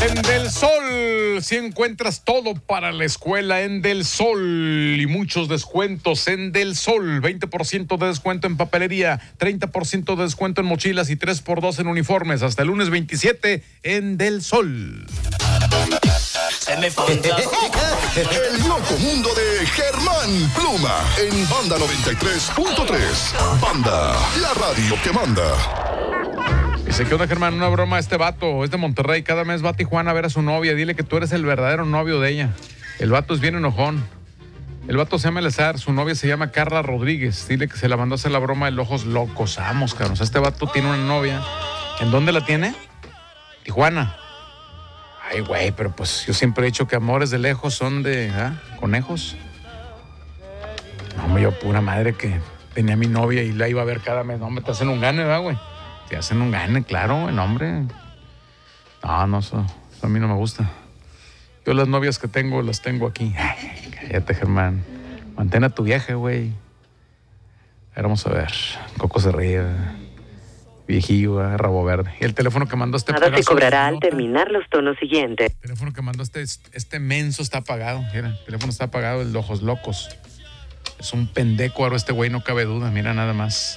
En Del Sol, si encuentras todo para la escuela en Del Sol y muchos descuentos en Del Sol, 20% de descuento en papelería, 30% de descuento en mochilas y 3x2 en uniformes, hasta el lunes 27 en Del Sol. El loco mundo de Germán Pluma en Banda 93.3. Banda, la radio que manda. Dice, ¿qué onda, Germán? Una broma, este vato es de Monterrey, cada mes va a Tijuana a ver a su novia, dile que tú eres el verdadero novio de ella. El vato es bien enojón. El vato se llama Elazar, su novia se llama Carla Rodríguez, dile que se la mandó a hacer la broma de ojos locos. Vamos, cabrón, o sea, este vato tiene una novia. ¿En dónde la tiene? Tijuana. Ay, güey, pero pues yo siempre he dicho que amores de lejos son de conejos. No, hombre, yo pura madre que tenía a mi novia y la iba a ver cada mes. No, me te hacen un gane, ¿verdad, güey? Te hacen un gane, claro, güey, hombre. No, eso a mí no me gusta. Yo las novias que tengo, las tengo aquí. Ay, cállate, Germán. Mantén a tu vieja, güey. A ver, vamos a ver. Coco se ríe. Viejillo, rabo verde. Y el teléfono que mandó este... Nada te cobrará al terminar los tonos siguientes. El teléfono que mandó este menso está apagado. Mira, el teléfono está apagado, el de ojos locos. Es un pendécuaro este güey, no cabe duda. Mira nada más.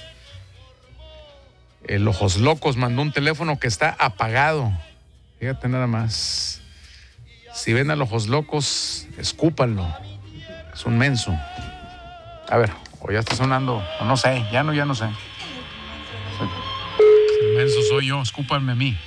El ojos locos mandó un teléfono que está apagado. Fíjate nada más. Si ven al ojos locos, escúpanlo. Es un menso. A ver, o ya está sonando, o no sé, ya no sé. El menso soy yo, escúpanme a mí.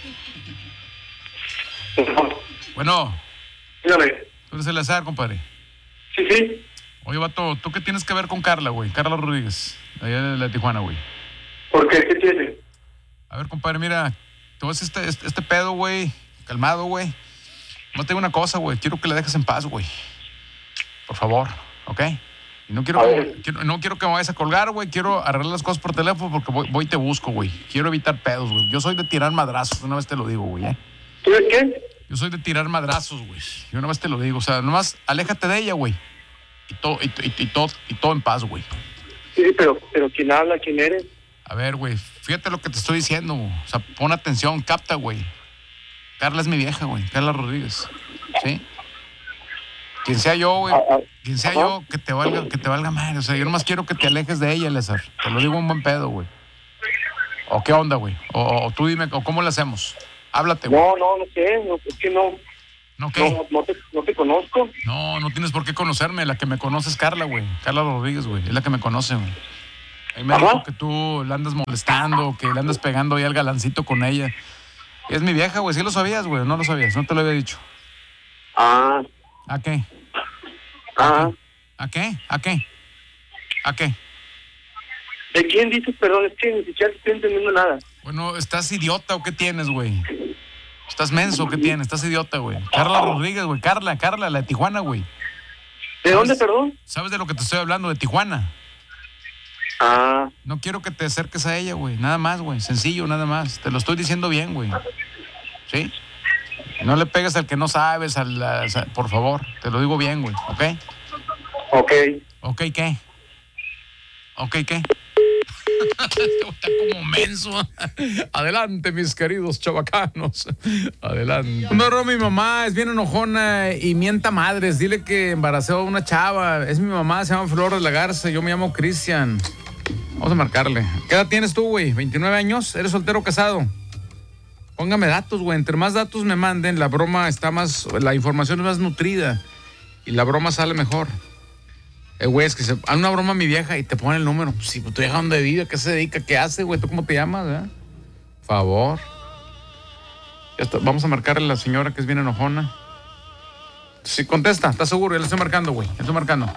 Bueno. Dígame. Tú eres Elazar, compadre. Sí. Oye, vato, ¿tú qué tienes que ver con Carla, güey? Carla Rodríguez, allá de la Tijuana, güey. ¿Por qué? ¿Qué tiene? A ver, compadre, mira, te voy a hacer este pedo, güey, calmado, güey. No te digo una cosa, güey, quiero que la dejes en paz, güey. Por favor, ¿ok? Y no quiero que me vayas a colgar, güey. Quiero arreglar las cosas por teléfono porque voy y te busco, güey. Quiero evitar pedos, güey. Yo soy de tirar madrazos, una vez te lo digo, güey, ¿eh? ¿Tú de qué? Yo soy de tirar madrazos, güey. Yo una vez te lo digo. O sea, nomás aléjate de ella, güey. Y todo en paz, güey. Sí, pero ¿quién habla? ¿Quién eres? A ver, güey, fíjate lo que te estoy diciendo. O sea, pon atención, capta, güey. Carla es mi vieja, güey. Carla Rodríguez. ¿Sí? Quien sea yo, güey. Quien sea yo, que te valga madre. O sea, yo nomás quiero que te alejes de ella, Elazar. Te lo digo un buen pedo, güey. ¿O qué onda, güey? O tú dime, ¿o cómo le hacemos? Háblate, güey. No sé. No, es que no. ¿No qué? No te conozco. No tienes por qué conocerme. La que me conoce es Carla, güey. Carla Rodríguez, güey. Es la que me conoce, güey. Ahí me dijo que tú la andas molestando, que le andas pegando ahí al galancito con ella. Es mi vieja, güey. ¿Sí lo sabías, güey? No lo sabías. No te lo había dicho. ¿A qué? ¿A qué? ¿De quién dices? Perdón, es que ni siquiera te estoy entendiendo nada. Bueno, ¿estás idiota o qué tienes, güey? ¿Estás menso o qué tienes? ¿Estás idiota, güey? Carla Rodríguez, güey. Carla, la de Tijuana, güey. ¿De dónde, perdón? ¿Sabes de lo que te estoy hablando? De Tijuana. No quiero que te acerques a ella, güey. Nada más, güey. Sencillo, nada más. Te lo estoy diciendo bien, güey. ¿Sí? No le pegues al que no sabes, por favor. Te lo digo bien, güey. ¿Ok? Ok, ¿qué? Está como menso. Adelante, mis queridos chavacanos. Adelante. No, mi mamá es bien enojona y mienta madres. Dile que embarazó a una chava. Es mi mamá, se llama Flor de la Garza. Yo me llamo Cristian. Vamos a marcarle. ¿Qué edad tienes tú, güey? ¿29 años? ¿Eres soltero o casado? Póngame datos, güey. Entre más datos me manden, la información es más nutrida y la broma sale mejor. Güey, es que se hace una broma a mi vieja y te pone el número. Pues si tu vieja dónde vive, ¿qué se dedica? ¿Qué hace, güey? ¿Tú cómo te llamas, Por favor. Ya está. Vamos a marcarle a la señora que es bien enojona. Sí, contesta, ¿estás seguro? Ya le estoy marcando, güey. Ya estoy marcando.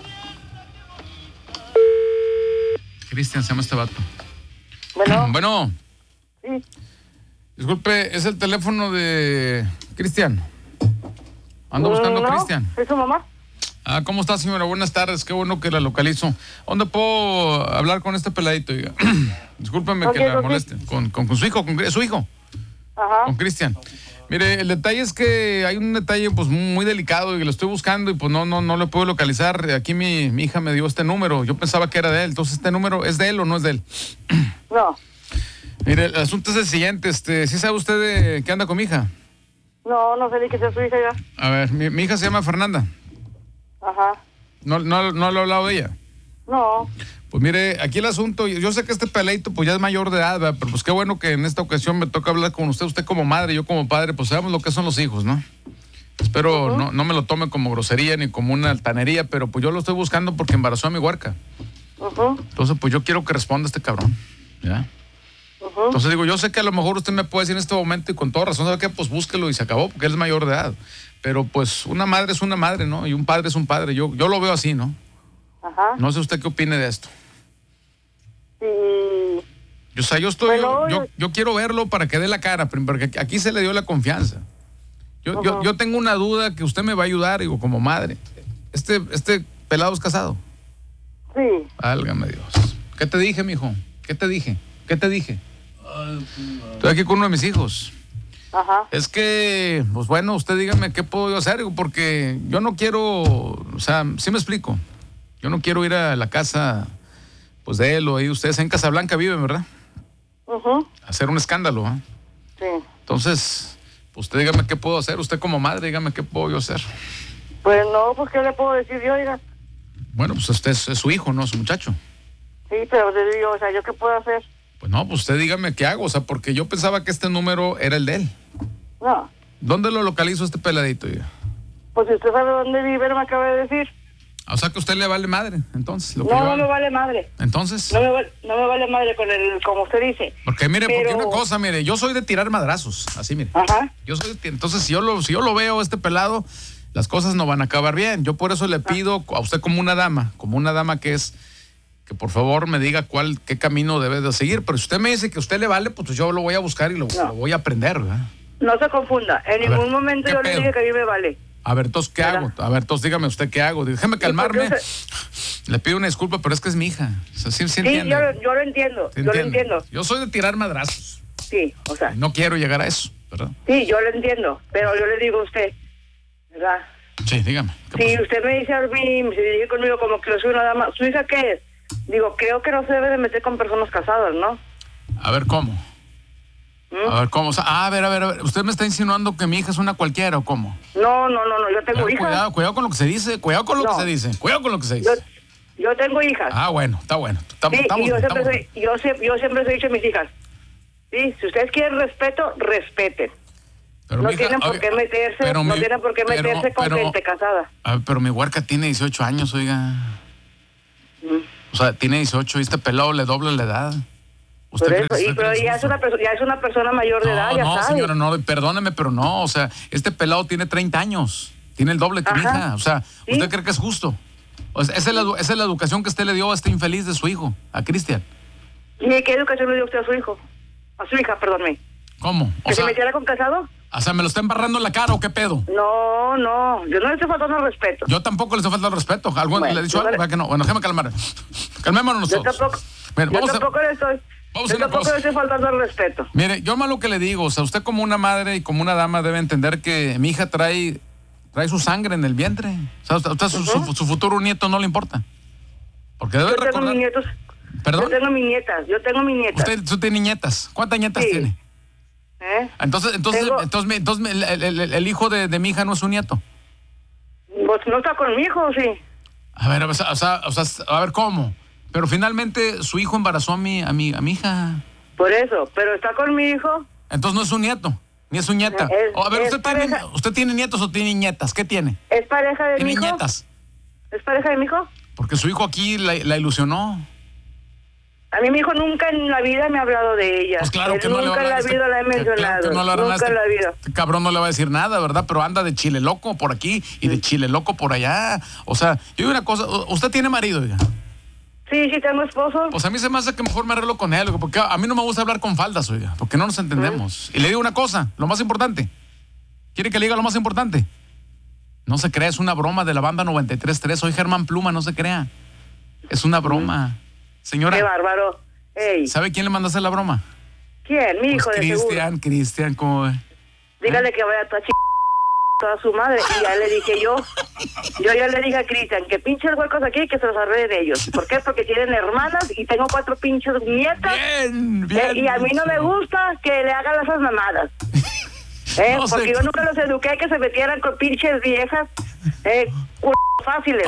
Cristian se llama este vato. Bueno. Sí. Disculpe, ¿es el teléfono de Cristian? Ando buscando a Cristian. ¿Es su mamá? ¿Cómo está, señora? Buenas tardes, qué bueno que la localizo. ¿Dónde puedo hablar con este peladito? Discúlpeme que la moleste. Con su hijo, con su hijo. Ajá. Con Cristian. Mire, el detalle es que hay un detalle pues muy delicado y lo estoy buscando y pues no lo puedo localizar. Aquí mi hija me dio este número. Yo pensaba que era de él. Entonces, ¿este número es de él o no es de él? No. Mire, el asunto es el siguiente. ¿Sí sabe usted de qué anda con mi hija? No, no sé ni que sea su hija ya. A ver, mi hija se llama Fernanda. Ajá. ¿No le he hablado de ella? No. Pues mire, aquí el asunto, yo sé que este peleito pues ya es mayor de edad, ¿verdad? Pero pues qué bueno que en esta ocasión me toca hablar con usted como madre, yo como padre, pues sabemos lo que son los hijos, ¿no? Espero no me lo tome como grosería ni como una altanería, pero pues yo lo estoy buscando porque embarazó a mi huerca. Entonces pues yo quiero que responda este cabrón, ¿ya? Entonces digo, yo sé que a lo mejor usted me puede decir en este momento y con toda razón, ¿sabe qué? Pues búsquelo y se acabó porque él es mayor de edad. Pero pues una madre es una madre, ¿no? Y un padre es un padre, yo lo veo así, ¿no? Ajá. No sé usted qué opine de esto. Sí. O sea, Bueno, yo quiero verlo para que dé la cara, porque aquí se le dio la confianza. Yo tengo una duda que usted me va a ayudar, digo, como madre. Este pelado es casado. Sí. Válgame Dios. ¿Qué te dije, mijo? ¿Qué te dije? Estoy aquí con uno de mis hijos. Ajá. Es que, pues bueno, usted dígame qué puedo yo hacer, digo, porque yo no quiero, o sea, sí me explico. Yo no quiero ir a la casa, pues de él o ahí. Ustedes en Casablanca viven, ¿verdad? Hacer un escándalo, ¿eh? Sí. Entonces, pues usted dígame qué puedo hacer. Usted como madre, dígame qué puedo yo hacer. Pues no, pues ¿qué le puedo decir yo, oiga? Bueno, pues usted es su hijo, ¿no? Su muchacho. Sí, pero le digo, o sea, ¿yo qué puedo hacer? Pues no, pues usted dígame qué hago, o sea, porque yo pensaba que este número era el de él. No. ¿Dónde lo localizo este peladito, oiga? Pues si usted sabe dónde vive, me acaba de decir. O sea que a usted le vale madre, entonces. No me vale madre. Entonces. No me vale madre como usted dice. Porque mire, porque una cosa, mire, yo soy de tirar madrazos, así mire. Ajá. Entonces, si yo lo veo, este pelado, las cosas no van a acabar bien. Yo por eso le pido a usted como una dama que por favor me diga qué camino debe de seguir. Pero si usted me dice que a usted le vale, pues yo lo voy a buscar y lo voy a aprender, ¿verdad? No se confunda. En ningún momento yo le dije que a mí me vale. A ver, entonces, ¿qué hago? A ver, entonces, dígame usted qué hago. Déjeme calmarme. Le pido una disculpa, pero es que es mi hija. O sea, sí, entiende. Yo lo entiendo. ¿Sí yo lo entiendo. Yo soy de tirar madrazos. Sí, o sea. No quiero llegar a eso, ¿verdad? Sí, yo lo entiendo. Pero yo le digo a usted, ¿verdad? Sí, dígame. Si usted me dice a mí, se dirige conmigo como que yo soy una dama, ¿su hija qué es? Digo, creo que no se debe de meter con personas casadas, ¿no? A ver, ¿cómo? A ver, ¿cómo? O sea, a ver. ¿Usted me está insinuando que mi hija es una cualquiera o cómo? No, yo tengo hijas. Cuidado con lo que se dice, Cuidado con lo que se dice. Yo tengo hijas. Ah, bueno, está bueno. Yo siempre he dicho a mis hijas, sí, si ustedes quieren respeto, respeten. Pero no tienen por qué meterse con gente casada. A ver, pero mi huerca tiene 18 años, oiga. O sea, tiene 18 y este pelado le dobla la edad. Pero ya es una persona mayor de edad, ya no, sabe. Señora, no, perdóneme, pero no, o sea, este pelado tiene 30 años, tiene el doble que mi hija, o sea, ¿sí? ¿Usted cree que es justo? O sea, esa es la educación que usted le dio a este infeliz de su hijo, a Cristian. ¿Y qué educación le dio usted a su hijo? A su hija, perdónme. ¿Cómo? ¿Que se metiera con casado? O sea, ¿me lo está embarrando en la cara o qué pedo? No, yo no le estoy faltando el respeto. Yo tampoco le estoy faltando el respeto. ¿Le he dicho algo? Que no. Bueno, déjame calmar. Calmémonos nosotros. Yo tampoco le estoy faltando el respeto. Mire, yo más lo que le digo, o sea, usted como una madre y como una dama debe entender que mi hija trae su sangre en el vientre. O sea, usted su futuro nieto no le importa. Porque debe recordar... Tengo mis nietos. ¿Perdón? Yo tengo mis nietas. ¿Usted tiene nietas? ¿Cuántas nietas tiene? Entonces el hijo de mi hija no es su nieto. Pues no está con mi hijo, sí. A ver, a ver, ¿cómo? Pero finalmente su hijo embarazó a mi hija. Por eso, pero está con mi hijo. Entonces no es su nieto, ni es su nieta. A ver, ¿usted tiene nietos o tiene nietas? ¿Qué tiene? ¿Es pareja de mi hijo? ¿Tiene nietas? ¿Es pareja de mi hijo? Porque su hijo aquí la ilusionó. A mí mi hijo nunca en la vida me ha hablado de ella. Pues claro que no le va a hablar. Nunca en la vida la he mencionado. Nunca en la vida. Este cabrón no le va a decir nada, ¿verdad? Pero anda de chile loco por aquí y de chile loco por allá. O sea, yo digo una cosa, ¿usted tiene marido, oiga? Sí, tengo esposo. Pues a mí se me hace que mejor me arreglo con él, porque a mí no me gusta hablar con faldas, oiga, porque no nos entendemos. Y le digo una cosa, lo más importante. ¿Quiere que le diga lo más importante? No se crea, es una broma de la banda 93.3. Soy Germán Pluma, no se crea. Es una broma. Señora. Qué bárbaro. Ey. ¿Sabe quién le mandó a hacer la broma? ¿Quién? Mi hijo, de seguro. Cristian, ¿cómo ve? Dígale que vaya a toda su madre. Y ya le dije yo ya le dije a Cristian que pinches huecos aquí que se los arreglen ellos. ¿Por qué? Porque tienen hermanas y tengo 4 pinches nietas. Bien. Y a mí no me gusta que le hagan esas mamadas. No sé. Porque yo nunca los eduqué que se metieran con pinches viejas fáciles.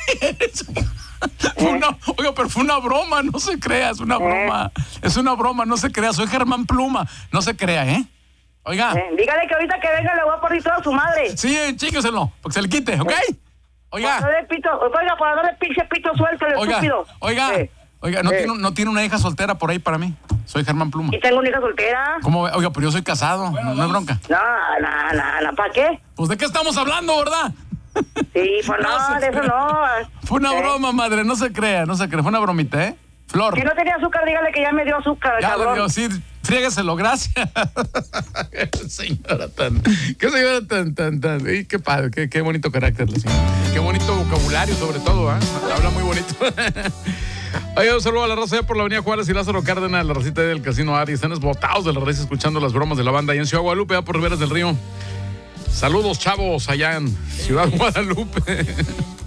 Oiga, pero fue una broma, no se crea, es una broma. Es una broma, no se crea. Soy Germán Pluma, no se crea, ¿eh? Oiga. Dígale que ahorita que venga le voy a poner toda su madre. Sí, chíqueselo, porque se le quite, ¿ok? Oiga. Para darle pinche pito suelto, el estúpido. Oiga, ¿no tiene una hija soltera por ahí para mí? Soy Germán Pluma. ¿Y tengo una hija soltera? ¿Cómo? Oiga, pero yo soy casado, no hay bronca. No, ¿para qué? Pues ¿de qué estamos hablando, verdad? Sí, pues no, de eso no. Fue una broma, madre, no se crea, fue una bromita, ¿eh? Flor. Si no tenía azúcar, dígale que ya me dio azúcar, ya cabrón. le dio, sí, frígueselo, gracias. Qué señora tan. Qué padre, qué bonito carácter la señora. Qué bonito vocabulario, sobre todo, ¿eh? Habla muy bonito. Oye, un saludo a la raza por la avenida Juárez y Lázaro Cárdenas, la racita del Casino Ari. Están esbotados de la raza escuchando las bromas de la banda ahí en Ciudad Guadalupe, por Riberas del Río. Saludos, chavos, allá en Ciudad Guadalupe.